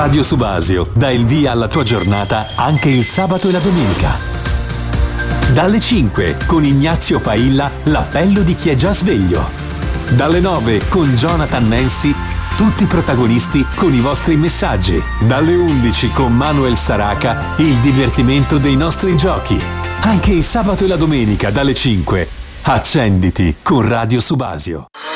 Radio Subasio dà il via alla tua giornata anche il sabato e la domenica. Dalle 5 con Ignazio Failla, l'appello di chi è già sveglio. Dalle 9 con Jonathan Nancy, tutti protagonisti con i vostri messaggi. Dalle 11 con Manuel Saraca, il divertimento dei nostri giochi. Anche il sabato e la domenica dalle 5. Accenditi con Radio Subasio.